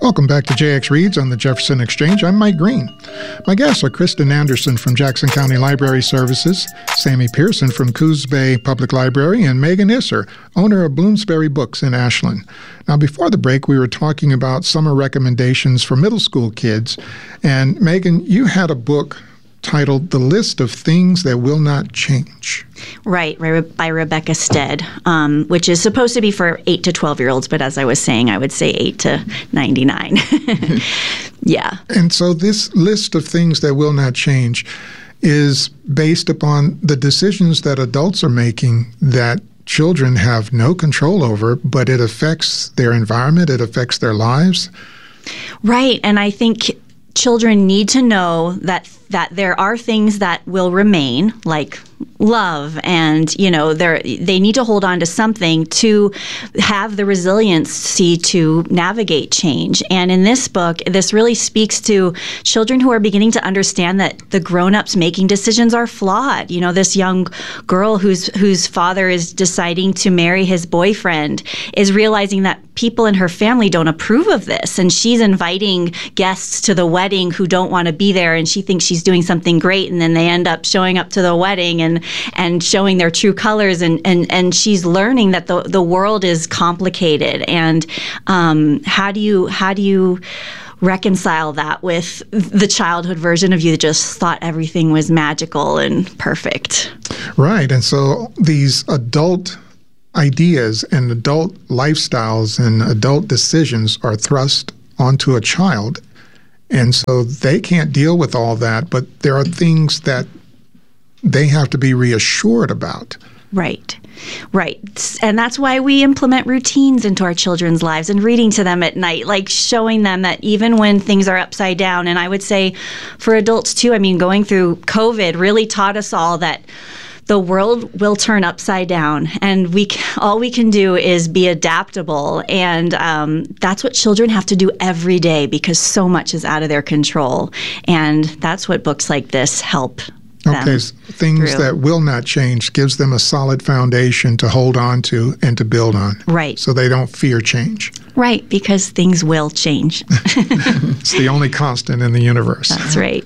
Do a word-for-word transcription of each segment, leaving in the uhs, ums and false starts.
Welcome back to J X Reads on the Jefferson Exchange. I'm Mike Green. My guests are Kristen Anderson from Jackson County Library Services, Sammy Pearson from Coos Bay Public Library, and Megan Isser, owner of Bloomsbury Books in Ashland. Now, before the break, we were talking about summer recommendations for middle school kids. And Megan, you had a book titled The List of Things That Will Not Change. Right, by Rebecca Stead, um, which is supposed to be for eight to twelve-year-olds, but as I was saying, I would say eight to ninety-nine. Yeah. And so this list of things that will not change is based upon the decisions that adults are making that children have no control over, but it affects their environment, it affects their lives. Right, and I think children need to know that that there are things that will remain, like love, and you know, they they need to hold on to something to have the resiliency to navigate change. And in this book, this really speaks to children who are beginning to understand that the grown-ups making decisions are flawed. You know, this young girl whose whose father is deciding to marry his boyfriend is realizing that people in her family don't approve of this, and she's inviting guests to the wedding who don't want to be there, and she thinks she's doing something great, and then they end up showing up to the wedding and and showing their true colors, and and and she's learning that the the world is complicated, and um, how do you how do you reconcile that with the childhood version of you that just thought everything was magical and perfect? Right, and so these adult ideas and adult lifestyles and adult decisions are thrust onto a child. And so they can't deal with all that, but there are things that they have to be reassured about. Right. Right. And that's why we implement routines into our children's lives and reading to them at night, like showing them that even when things are upside down, and I would say for adults too, I mean, going through COVID really taught us all that the world will turn upside down, and we all we can do is be adaptable, and um, that's what children have to do every day because so much is out of their control, and that's what books like this help them Okay, so things through. that will not change gives them a solid foundation to hold on to and to build on. Right. So they don't fear change. Right, because things will change. It's the only constant in the universe. That's right.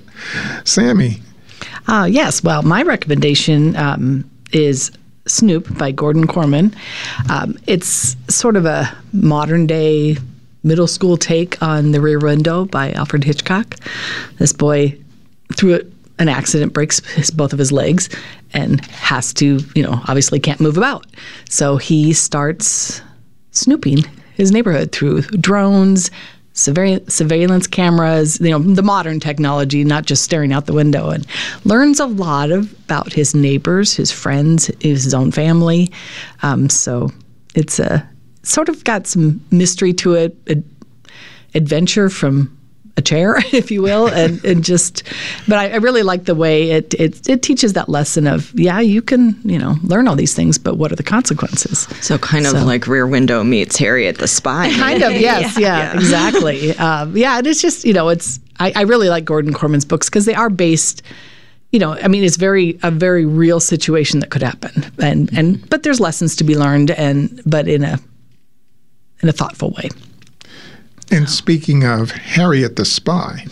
Sammy. Uh, yes. Well, my recommendation um, is Snoop by Gordon Korman. Um, it's sort of a modern-day middle school take on The Rear Window by Alfred Hitchcock. This boy, through an accident, breaks his, both of his legs and has to, you know, obviously can't move about. So he starts snooping his neighborhood through drones, Surveil- surveillance cameras, you know, the modern technology, not just staring out the window, and learns a lot of, about his neighbors, his friends, his own family. Um, so it's a sort of got some mystery to it, ad- adventure from a chair, if you will, and, and just, but I, I really like the way it, it it teaches that lesson of, yeah, you can, you know, learn all these things, but what are the consequences? So kind of So- like Rear Window meets Harriet the Spy. Kind of, yes, yeah, Yeah. exactly. Um, yeah, and it's just, you know, it's, I, I really like Gordon Korman's books because they are based, you know, I mean, it's very, a very real situation that could happen. And, and, but there's lessons to be learned, and, but in a, in a thoughtful way. And speaking of Harriet the Spy,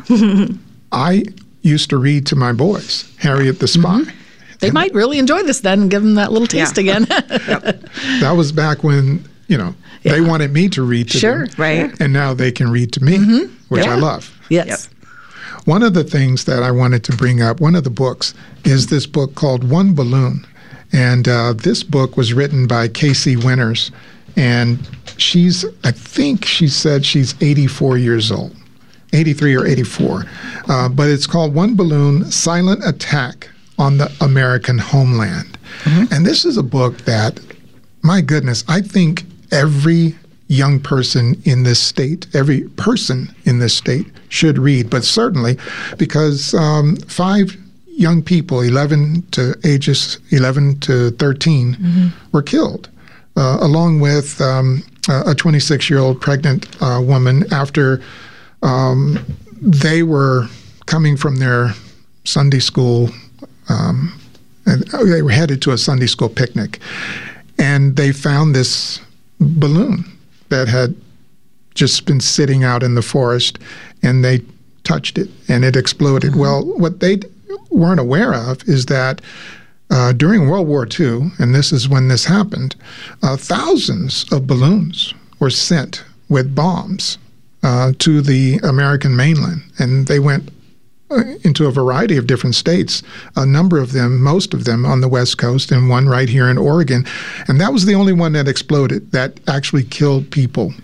I used to read to my boys Harriet the Spy. Mm-hmm. They and might really enjoy this then, give them that little taste Yeah. again. That was back when, you know, yeah. they wanted me to read to sure, them. right. And now they can read to me, mm-hmm. which yeah. I love. Yes. Yep. One of the things that I wanted to bring up, one of the books, is this book called One Balloon. And uh, this book was written by Casey Winters. And she's, I think she said she's eighty-four years old, eighty-three or eighty-four. Uh, but it's called One Balloon, Silent Attack on the American Homeland. Mm-hmm. And this is a book that, my goodness, I think every young person in this state, every person in this state should read, but certainly because um, five young people, eleven to ages eleven to thirteen, mm-hmm. were killed. Uh, along with um, a twenty-six-year-old pregnant uh, woman after um, they were coming from their Sunday school, um, and they were headed to a Sunday school picnic, and they found this balloon that had just been sitting out in the forest, and they touched it, and it exploded. Mm-hmm. Well, what they weren't aware of is that uh, during World War Two, and this is when this happened, uh, thousands of balloons were sent with bombs uh, to the American mainland, and they went into a variety of different states, a number of them, most of them on the West Coast, and one right here in Oregon. And that was the only one that exploded, that actually killed people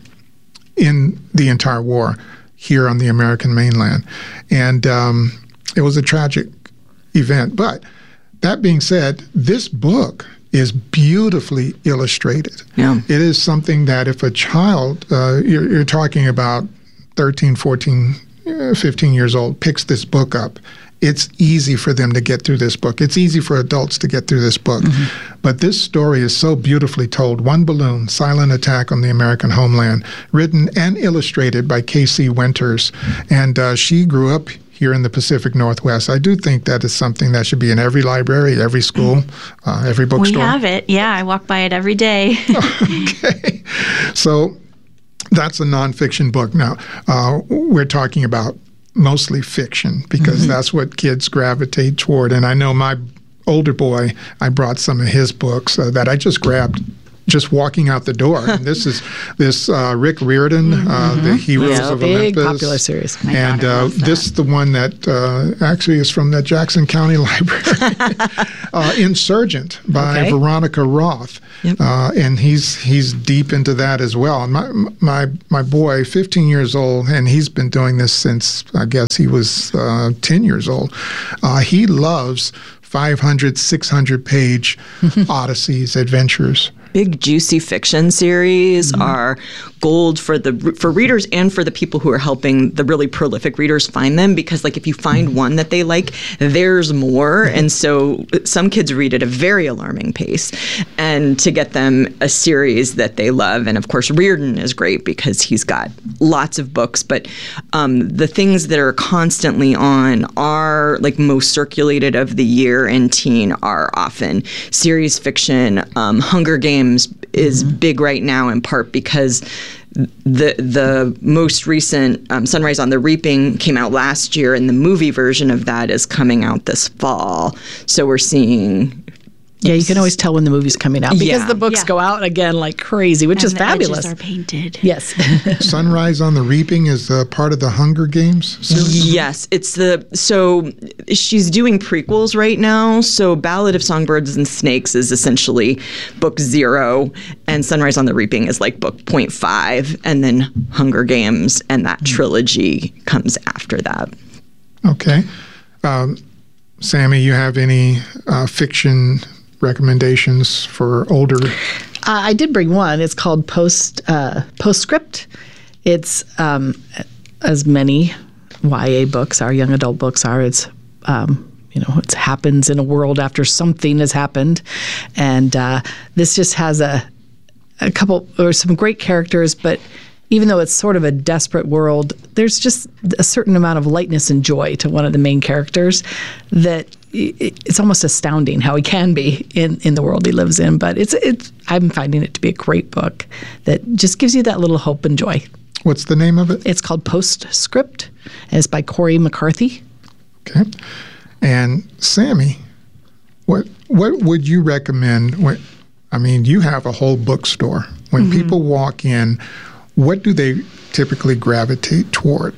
in the entire war here on the American mainland. And um, it was a tragic event. But that being said, this book is beautifully illustrated. Yeah. It is something that if a child, uh, you're, you're talking about thirteen, fourteen, fifteen years old, picks this book up, it's easy for them to get through this book. It's easy for adults to get through this book. Mm-hmm. But this story is so beautifully told. One Balloon, Silent Attack on the American Homeland, written and illustrated by K C Winters. And uh, she grew up here in the Pacific Northwest. I do think that is something that should be in every library, every school, uh, every bookstore. We have it. Yeah, I walk by it every day. Okay. So that's a nonfiction book. Now, uh, we're talking about mostly fiction because mm-hmm. that's what kids gravitate toward. And I know my older boy, I brought some of his books uh, that I just grabbed just walking out the door. And this is this uh, Rick Riordan, mm-hmm. uh, The Heroes yeah, of big Olympus. Popular series. My and uh, this is the one that uh, actually is from the Jackson County Library. uh, Insurgent by okay. Veronica Roth. Yep. Uh, and he's he's deep into that as well. And my my my boy, fifteen years old, and he's been doing this since I guess he was uh, ten years old. Uh, he loves five hundred, six hundred page odysseys, adventures. Big juicy fiction series mm-hmm. are gold for the for readers and for the people who are helping the really prolific readers find them, because like if you find one that they like, there's more. And so some kids read at a very alarming pace, and to get them a series that they love. And of course Riordan is great because he's got lots of books, but um, the things that are constantly on are like most circulated of the year in teen are often series fiction. um, Hunger Games is mm-hmm. big right now, in part because the the most recent um, Sunrise on the Reaping came out last year, and the movie version of that is coming out this fall. So we're seeing. Yeah, you can always tell when the movie's coming out because Yeah. the books Yeah. go out again like crazy, which and is the fabulous. edges are painted. Yes. Sunrise on the Reaping is uh, part of the Hunger Games series? Yes, it's the so she's doing prequels right now. So Ballad of Songbirds and Snakes is essentially book zero, and Sunrise on the Reaping is like book point five, and then Hunger Games and that trilogy comes after that. Okay. Um, Sammy, you have any uh, fiction recommendations for older? Uh, I did bring one. It's called Post uh, Postscript. It's um, as many Y A books are, young adult books are. It's um, you know, it happens in a world after something has happened, and uh, this just has a a couple or some great characters, but even though it's sort of a desperate world, there's just a certain amount of lightness and joy to one of the main characters that it's almost astounding how he can be in, in the world he lives in. But it's it's I'm finding it to be a great book that just gives you that little hope and joy. What's the name of it? It's called Postscript, and it's by Corey McCarthy. Okay. And Sammy, what what would you recommend? When, I mean, you have a whole bookstore. When mm-hmm. people walk in, what do they typically gravitate toward?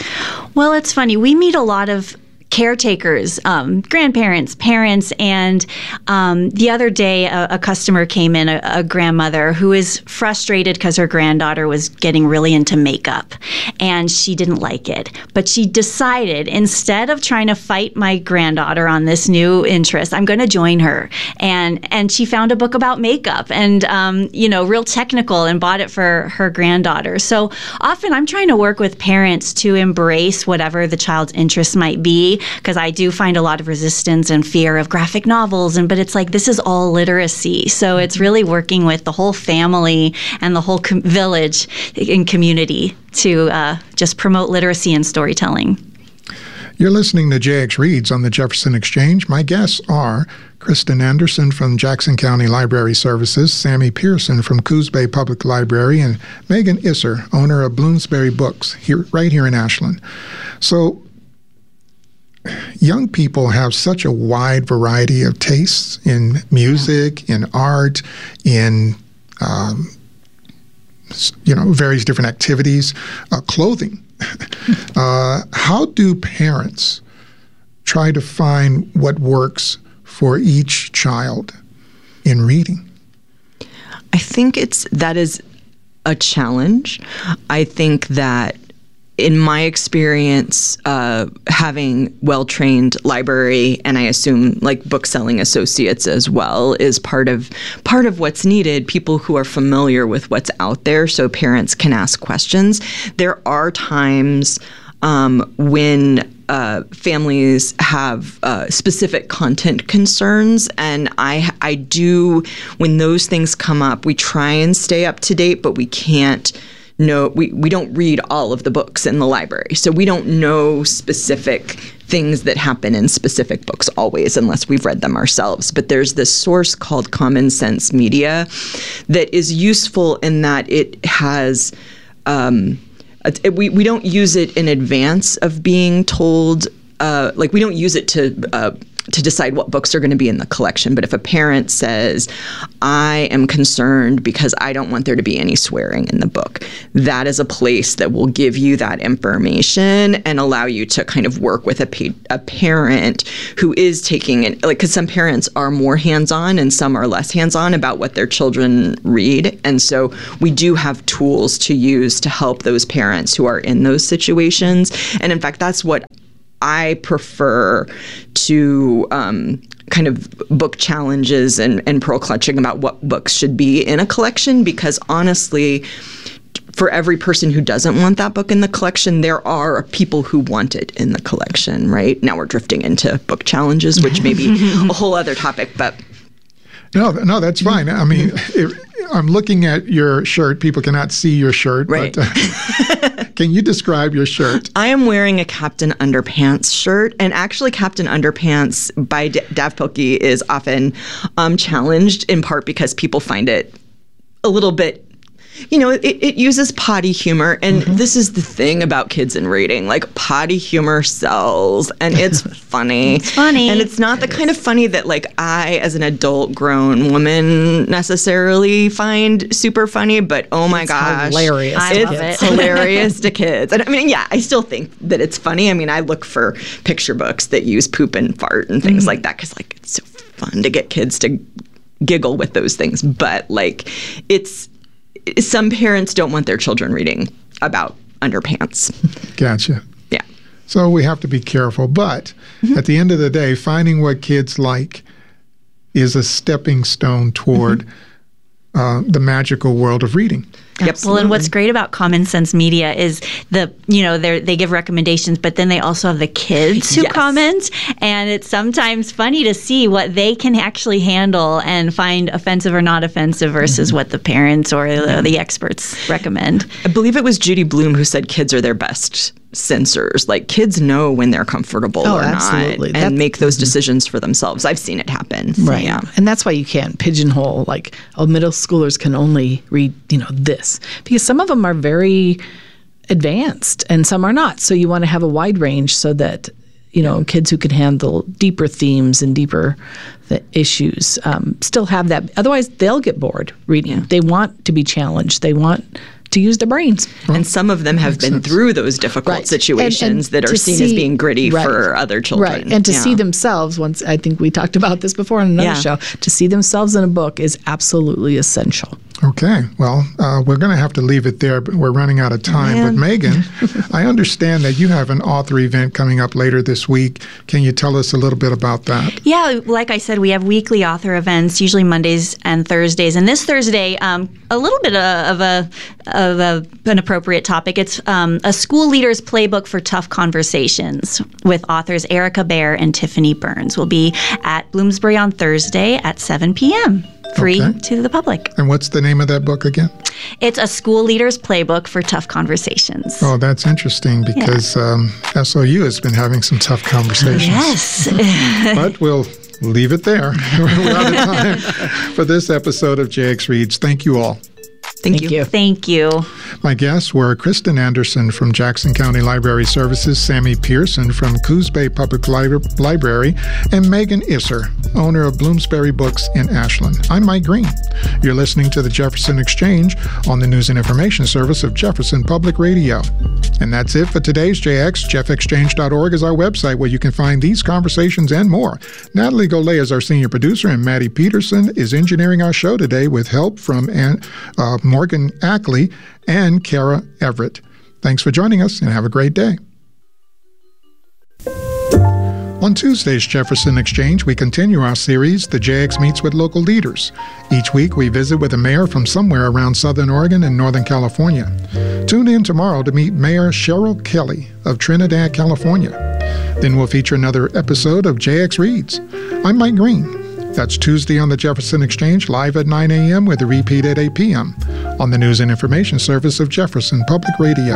Well, it's funny. We meet a lot of caretakers, um, grandparents, parents, and um, the other day a, a customer came in, a, a grandmother who is frustrated because her granddaughter was getting really into makeup and she didn't like it. But she decided, instead of trying to fight my granddaughter on this new interest, I'm going to join her. And and she found a book about makeup and, um, you know, real technical, and bought it for her granddaughter. So often I'm trying to work with parents to embrace whatever the child's interest might be, because I do find a lot of resistance and fear of graphic novels, and but it's like, this is all literacy. So it's really working with the whole family and the whole com- village and community to uh, just promote literacy and storytelling. You're listening to J X Reads on the Jefferson Exchange. My guests are Kristen Anderson from Jackson County Library Services, Sammy Pearson from Coos Bay Public Library, and Megan Isser, owner of Bloomsbury Books, here right here in Ashland. So, young people have such a wide variety of tastes in music, in art, in um, you know various different activities, uh, clothing. uh, how do parents try to find what works for each child in reading? I think it's that is a challenge. I think that in my experience, uh, having well-trained library and I assume like bookselling associates as well is part of part of what's needed. People who are familiar with what's out there, so parents can ask questions. There are times um, when uh, families have uh, specific content concerns, and I I do when those things come up, we try and stay up to date, but we can't. No, we, we don't read all of the books in the library. So we don't know specific things that happen in specific books always unless we've read them ourselves. But there's this source called Common Sense Media that is useful in that it has, um, it, we, we don't use it in advance of being told, uh, like we don't use it to uh, to decide what books are going to be in the collection. But if a parent says, I am concerned because I don't want there to be any swearing in the book, that is a place that will give you that information and allow you to kind of work with a, pa- a parent who is taking it, like, because some parents are more hands-on and some are less hands-on about what their children read. And so we do have tools to use to help those parents who are in those situations. And in fact, that's what I prefer to um, kind of book challenges and, and pearl clutching about what books should be in a collection, because honestly, for every person who doesn't want that book in the collection, there are people who want it in the collection, right? Now we're drifting into book challenges, which may be a whole other topic, but... No, no, that's fine. I mean, it, I'm looking at your shirt. People cannot see your shirt, right. but uh, can you describe your shirt? I am wearing a Captain Underpants shirt, and actually Captain Underpants by D- Dav Pilkey is often um, challenged in part because people find it a little bit, you know, it, it uses potty humor, and mm-hmm. this is the thing about kids in reading, like potty humor sells, and it's funny. It's funny. And it's not it the is. kind of funny that like I, as an adult grown woman, necessarily find super funny, but oh my it's gosh. hilarious. I it's love it. hilarious to kids. And I mean, yeah, I still think that it's funny. I mean, I look for picture books that use poop and fart and things mm-hmm. like that, because like it's so fun to get kids to giggle with those things. But like it's, some parents don't want their children reading about underpants. Gotcha. Yeah. So we have to be careful. But mm-hmm. at the end of the day, finding what kids like is a stepping stone toward mm-hmm. uh, the magical world of reading. Yep. Well, and what's great about Common Sense Media is the, you know, they they give recommendations, but then they also have the kids who yes. comment, and it's sometimes funny to see what they can actually handle and find offensive or not offensive versus mm-hmm. what the parents or the, the experts recommend. I believe it was Judy Blume who said kids are their best censors. Like kids know when they're comfortable oh, or absolutely. not, That's, and make those decisions for themselves. I've seen it happen. So, right. Yeah. And that's why you can't pigeonhole like, oh, middle schoolers can only read, you know, this. Because some of them are very advanced and some are not. So you want to have a wide range so that, you know, kids who can handle deeper themes and deeper th- issues um, still have that. Otherwise, they'll get bored reading. Yeah. They want to be challenged. They want to use their brains. And some of them have been sense. through those difficult right. situations and, and that are seen see, as being gritty right. for other children. Right. And to yeah. see themselves, once I think we talked about this before on another yeah. show, to see themselves in a book is absolutely essential. Okay. Well, uh, we're going to have to leave it there, but we're running out of time. Man. But Megan, I understand that you have an author event coming up later this week. Can you tell us a little bit about that? Yeah. Like I said, we have weekly author events, usually Mondays and Thursdays. And this Thursday, um, a little bit of a of a, an appropriate topic. It's um, a school leader's playbook for tough conversations with authors Erica Bear and Tiffany Burns. We'll be at Bloomsbury on Thursday at seven p.m. free Okay. to the public. And what's the name of that book again? It's a school leader's playbook for tough conversations. Oh, that's interesting because um, S O U has been having some tough conversations. Yes. But we'll leave it there. We're out of time for this episode of J X Reads. Thank you all. Thank, Thank you. you. Thank you. My guests were Kristen Anderson from Jackson County Library Services, Sammy Pearson from Coos Bay Public Li- Library, and Megan Isser, owner of Bloomsbury Books in Ashland. I'm Mike Green. You're listening to the Jefferson Exchange on the News and Information Service of Jefferson Public Radio. And that's it for today's J X. jeff exchange dot org is our website where you can find these conversations and more. Natalie Golay is our senior producer, and Maddie Peterson is engineering our show today with help from uh, Morgan Ackley and Kara Everett. Thanks for joining us, and have a great day. On Tuesday's Jefferson Exchange, we continue our series, The J X Meets with Local Leaders. Each week, we visit with a mayor from somewhere around Southern Oregon and Northern California. Tune in tomorrow to meet Mayor Cheryl Kelly of Trinidad, California. Then we'll feature another episode of J X Reads. I'm Mike Green. That's Tuesday on the Jefferson Exchange, live at nine a.m. with a repeat at eight p.m. on the News and Information Service of Jefferson Public Radio.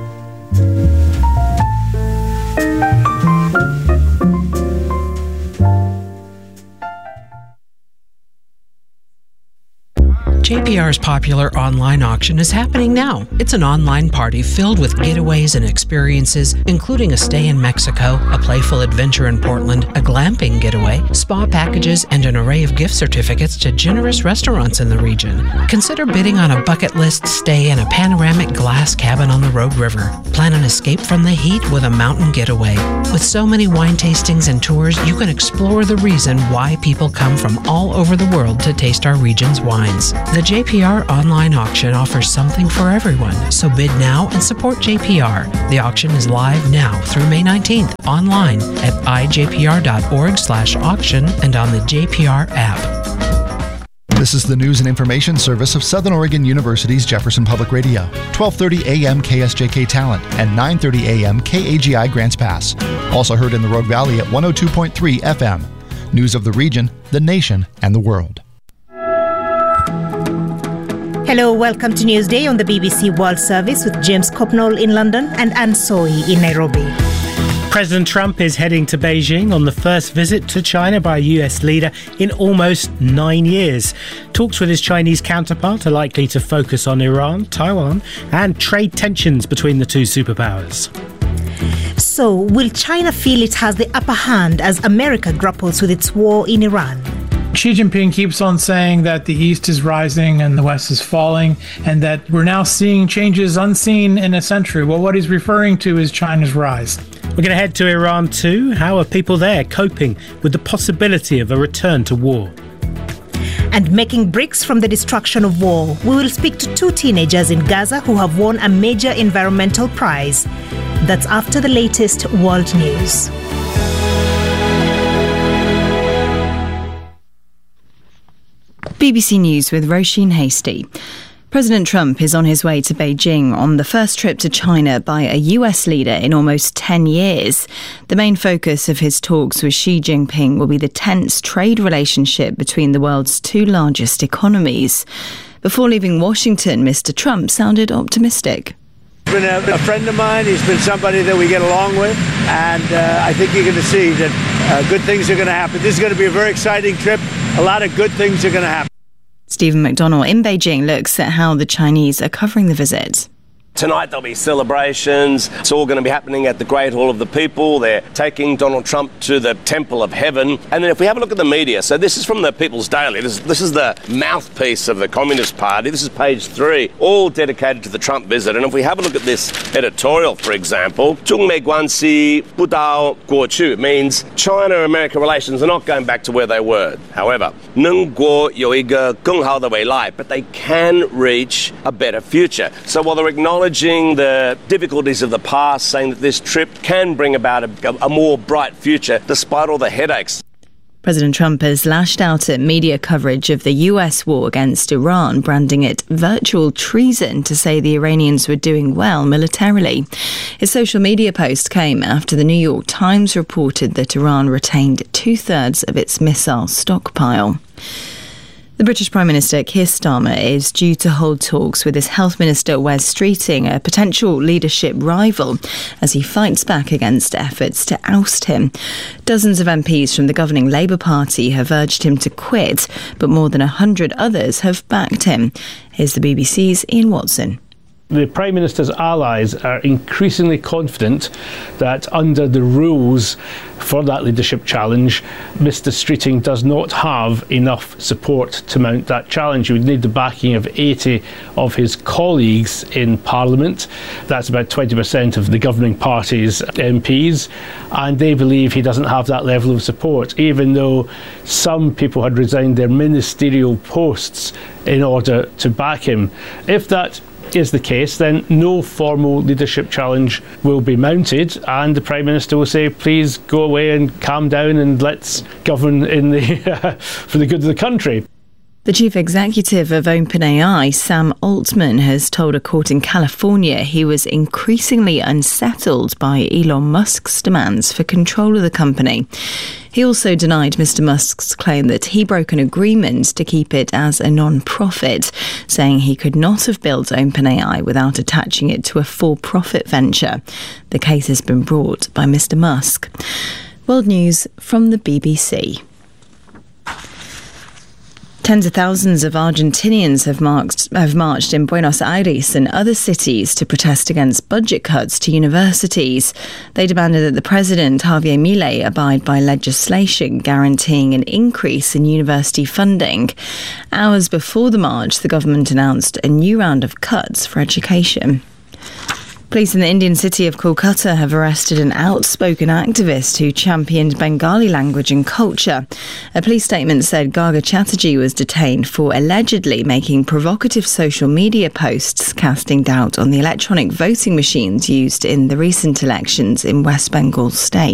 J P R's popular online auction is happening now. It's an online party filled with getaways and experiences, including a stay in Mexico, a playful adventure in Portland, a glamping getaway, spa packages, and an array of gift certificates to generous restaurants in the region. Consider bidding on a bucket list stay in a panoramic glass cabin on the Rogue River. Plan an escape from the heat with a mountain getaway. With so many wine tastings and tours, you can explore the reason why people come from all over the world to taste our region's wines. The J P R online auction offers something for everyone, so bid now and support J P R. The auction is live now through May nineteenth online at i j p r dot org slash auction and on the J P R app. This is the News and Information Service of Southern Oregon University's Jefferson Public Radio, twelve thirty a.m. K S J K Talent and nine thirty a.m. K A G I Grants Pass. Also heard in the Rogue Valley at one oh two point three F M. News of the region, the nation, and the world. Hello, welcome to Newsday on the B B C World Service with James Copnall in London and Anne Soy in Nairobi. President Trump is heading to Beijing on the first visit to China by a U S leader in almost nine years. Talks with his Chinese counterpart are likely to focus on Iran, Taiwan, and trade tensions between the two superpowers. So, will China feel it has the upper hand as America grapples with its war in Iran? Xi Jinping keeps on saying that the East is rising and the West is falling, and that we're now seeing changes unseen in a century. Well, what he's referring to is China's rise. We're going to head to Iran too. How are people there coping with the possibility of a return to war? And making bricks from the destruction of war, we will speak to two teenagers in Gaza who have won a major environmental prize. That's after the latest world news. B B C News with Roisin Hasty. President Trump is on his way to Beijing on the first trip to China by a U S leader in almost ten years. The main focus of his talks with Xi Jinping will be the tense trade relationship between the world's two largest economies. Before leaving Washington, Mister Trump sounded optimistic. He's been a, a friend of mine. He's been somebody that we get along with. And uh, I think you're going to see that uh, good things are going to happen. This is going to be a very exciting trip. A lot of good things are going to happen. Stephen McDonnell in Beijing looks at how the Chinese are covering the visit. Tonight there'll be celebrations. It's all going to be happening at the Great Hall of the People. They're taking Donald Trump to the Temple of Heaven. And then if we have a look at the media, so this is from the People's Daily. This, this is the mouthpiece of the Communist Party. This is page three, all dedicated to the Trump visit. And if we have a look at this editorial, for example, 中美关系不到过去 means China-America relations are not going back to where they were. However, 能够有一个更好的未来, but they can reach a better future. So while they're acknowledging the difficulties of the past, saying that this trip can bring about a, a more bright future despite all the headaches. President Trump has lashed out at media coverage of the U S war against Iran, branding it virtual treason to say the Iranians were doing well militarily. His social media post came after the New York Times reported that Iran retained two-thirds of its missile stockpile. The British Prime Minister Keir Starmer is due to hold talks with his Health Minister Wes Streeting, a potential leadership rival, as he fights back against efforts to oust him. Dozens of M Ps from the governing Labour Party have urged him to quit, but more than a hundred others have backed him. Here's the B B C's Ian Watson. The Prime Minister's allies are increasingly confident that under the rules for that leadership challenge, Mr Streeting does not have enough support to mount that challenge. He would need the backing of eighty of his colleagues in Parliament. That's about twenty percent of the governing party's M Ps, and they believe he doesn't have that level of support, even though some people had resigned their ministerial posts in order to back him. If that is the case, then no formal leadership challenge will be mounted, and the Prime Minister will say, please go away and calm down and let's govern in the for the good of the country. The chief executive of OpenAI, Sam Altman, has told a court in California he was increasingly unsettled by Elon Musk's demands for control of the company. He also denied Mister Musk's claim that he broke an agreement to keep it as a non-profit, saying he could not have built OpenAI without attaching it to a for-profit venture. The case has been brought by Mister Musk. World News from the B B C. Tens of thousands of Argentinians have, marked, have marched in Buenos Aires and other cities to protest against budget cuts to universities. They demanded that the president, Javier Milei, abide by legislation guaranteeing an increase in university funding. Hours before the march, the government announced a new round of cuts for education. Police in the Indian city of Kolkata have arrested an outspoken activist who championed Bengali language and culture. A police statement said Garga Chatterjee was detained for allegedly making provocative social media posts casting doubt on the electronic voting machines used in the recent elections in West Bengal state.